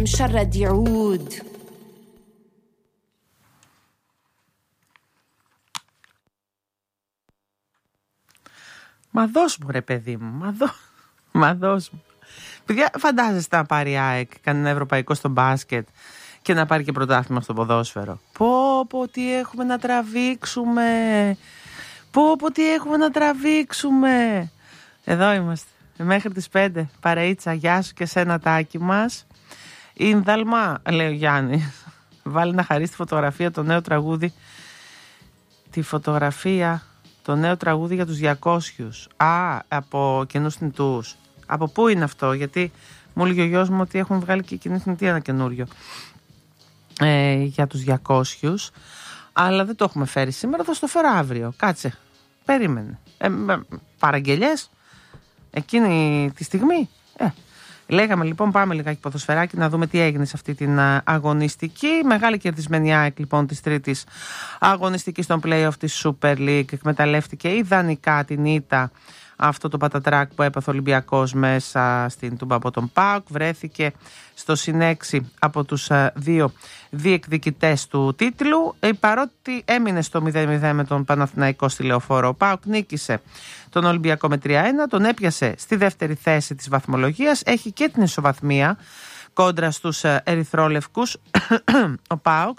المشرد يعود. Μα δώσ' μου ρε παιδί μου, μα δώσ' μου. Παιδιά, φαντάζεστε να πάρει ΑΕΚ κανένα ευρωπαϊκό στο μπάσκετ και να πάρει και πρωτάθλημα στο ποδόσφαιρο. Πω τι έχουμε να τραβήξουμε. Πω τι έχουμε να τραβήξουμε. Εδώ είμαστε μέχρι τις 5. Παρεΐτσα, γεια σου και σένα τάκι μας. Ινδαλμά, λέει ο Γιάννης. Βάλει να χαρίσει τη φωτογραφία, το νέο τραγούδι. Τη φωτογραφία, το νέο τραγούδι για τους 200. Από Καινούς Θνητούς. Από πού είναι αυτό, γιατί μου έλεγε ο γιος μου ότι έχουν βγάλει και Κοινή Θνητή ένα καινούριο για τους 200. Αλλά δεν το έχουμε φέρει σήμερα, θα στο φέρω αύριο. Κάτσε, περίμενε. Παραγγελιές εκείνη τη στιγμή. Λέγαμε λοιπόν, πάμε λιγάκι ποδοσφαιράκι να δούμε τι έγινε σε αυτή την αγωνιστική. Μεγάλη κερδισμένη ΑΕΚ λοιπόν της τρίτης αγωνιστικής στον play-off της Super League. Εκμεταλλεύτηκε ιδανικά την ήττα, αυτό το πατατράκ που έπαθε ο Ολυμπιακός μέσα στην Τούμπα από τον ΠΑΟΚ. Βρέθηκε στο +6 από τους δύο διεκδικητές του τίτλου, παρότι έμεινε στο 0-0 με τον Παναθηναϊκό στη Λεωφόρο. Ο ΠΑΟΚ νίκησε τον Ολυμπιακό με 3-1, τον έπιασε στη δεύτερη θέση της βαθμολογίας, έχει και την ισοβαθμία κόντρα στους ερυθρόλευκους. Ο ΠΑΟΚ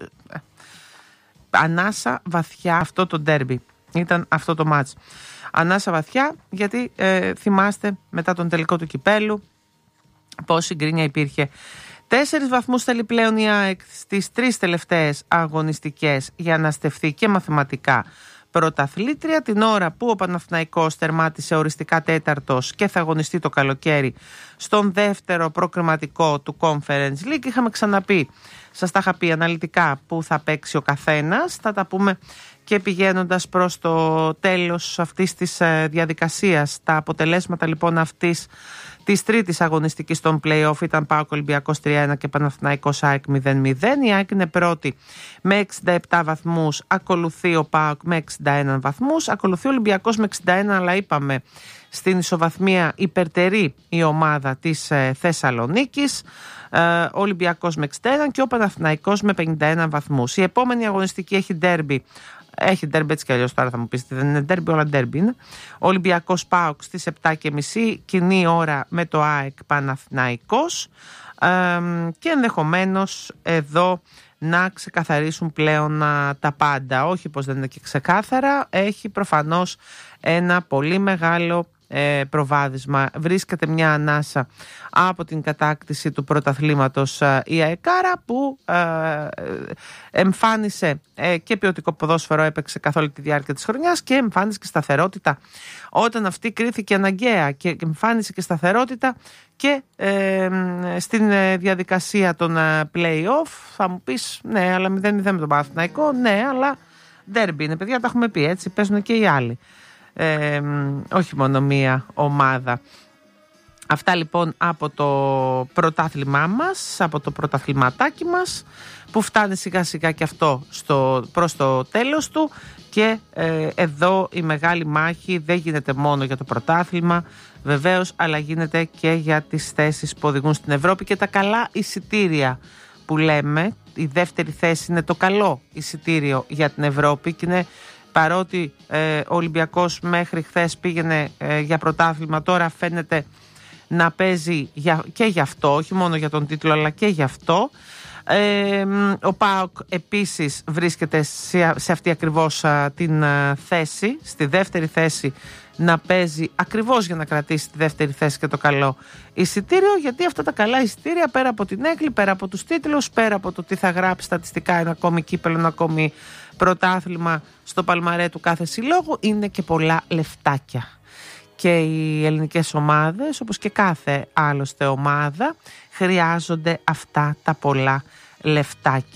ανάσα βαθιά αυτό το ντέρμπι, ήταν αυτό το μάτς. Ανάσα βαθιά, γιατί θυμάστε μετά τον τελικό του κυπέλου πόση γκρίνια υπήρχε. 4 βαθμούς θέλει πλέον η ΑΕΚ στις 3 τελευταίες αγωνιστικές για να στεφθεί και μαθηματικά πρωταθλήτρια, την ώρα που ο Παναθηναϊκός τερμάτισε οριστικά τέταρτος και θα αγωνιστεί το καλοκαίρι στον δεύτερο προκριματικό του Conference League. Είχαμε ξαναπεί, σας τα είχα πει αναλυτικά που θα παίξει ο καθένας, θα τα πούμε και πηγαίνοντας προς το τέλος αυτής της διαδικασίας. Τα αποτελέσματα λοιπόν αυτής της τρίτης αγωνιστικής των play-off ήταν ΠΑΟΚ Ολυμπιακός 3-1 και Παναθηναϊκός ΑΕΚ 0-0. Η ΑΕΚ είναι πρώτη με 67 βαθμούς, ακολουθεί ο ΠΑΟΚ με 61 βαθμούς, ακολουθεί ο Ολυμπιακός με 61, αλλά είπαμε στην ισοβαθμία υπερτερεί η ομάδα της Θεσσαλονίκης, ο Ολυμπιακός με 61 και ο Παναθηναϊκός με 51 βαθμούς. Η επόμενη αγωνιστική έχει ντέρμπι. Έχει ντέρμπι έτσι κι αλλιώς, τώρα θα μου πείτε δεν είναι ντέρμπι, όλα ντέρμπι είναι. Ο Ολυμπιακός ΠΑΟΚ στις 7.30, κοινή ώρα με το ΑΕΚ Παναθηναϊκός, και ενδεχομένως εδώ να ξεκαθαρίσουν πλέον τα πάντα. Όχι πως δεν είναι και ξεκάθαρα, έχει προφανώς ένα πολύ μεγάλο προβάδισμα. Βρίσκεται μια ανάσα από την κατάκτηση του πρωταθλήματος η ΑΕΚΑΡΑ, που εμφάνισε και ποιοτικό ποδόσφαιρο, έπαιξε καθ' όλη τη διάρκεια της χρονιάς και εμφάνισε και σταθερότητα όταν αυτή κρίθηκε αναγκαία, και εμφάνισε και σταθερότητα και στην διαδικασία των play-off. Θα μου πεις ναι, αλλά 0-0 με τον Παναθηναϊκό. Ναι, αλλά ντέρμπι είναι, παιδιά, τα έχουμε πει έτσι, παίζουν και οι άλλοι. Όχι μόνο μία ομάδα. Αυτά λοιπόν από το πρωτάθλημά μας, από το πρωταθληματάκι μας, που φτάνει σιγά σιγά και αυτό προς το τέλος του. Και εδώ η μεγάλη μάχη δεν γίνεται μόνο για το πρωτάθλημα βεβαίως, αλλά γίνεται και για τις θέσεις που οδηγούν στην Ευρώπη και τα καλά εισιτήρια που λέμε. Η δεύτερη θέση είναι το καλό εισιτήριο για την Ευρώπη, και είναι, παρότι ο Ολυμπιακός μέχρι χθες πήγαινε για πρωτάθλημα, τώρα φαίνεται να παίζει και γι' αυτό, όχι μόνο για τον τίτλο αλλά και γι' αυτό. Ο ΠΑΟΚ επίσης βρίσκεται σε αυτή ακριβώς την θέση, στη δεύτερη θέση, να παίζει ακριβώς για να κρατήσει τη δεύτερη θέση και το καλό εισιτήριο, γιατί αυτά τα καλά εισιτήρια, πέρα από την έκλη, πέρα από τους τίτλους, πέρα από το τι θα γράψει στατιστικά ένα ακόμη κύπελλο, ένα ακόμη πρωτάθλημα στο παλμαρέ του κάθε συλλόγου, είναι και πολλά λεφτάκια. Και οι ελληνικές ομάδες, όπως και κάθε άλλωστε ομάδα, χρειάζονται αυτά τα πολλά λεφτάκια.